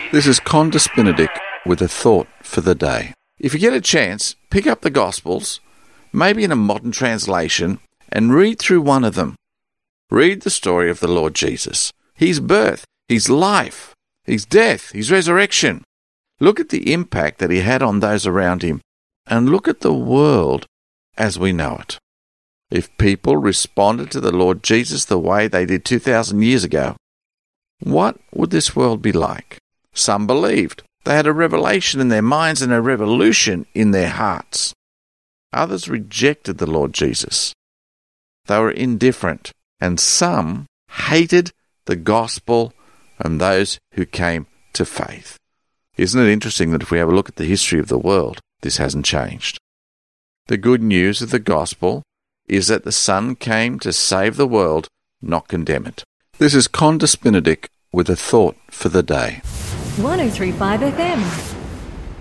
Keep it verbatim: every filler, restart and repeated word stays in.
This is Condis Benedict with a thought for the day. If you get a chance, pick up the Gospels, maybe in a modern translation, and read through one of them. Read the story of the Lord Jesus, his birth, his life, his death, his resurrection. Look at the impact that he had on those around him, and look at the world as we know it. If people responded to the Lord Jesus the way they did two thousand years ago, what would this world be like? Some believed. They had a revelation in their minds and a revolution in their hearts. Others rejected the Lord Jesus. They were indifferent, and some hated the gospel and those who came to faith. Isn't it interesting that if we have a look at the history of the world, this hasn't changed? The good news of the gospel is that the Son came to save the world, not condemn it. This is Condis Benedict with a thought for the day. one oh three point five F M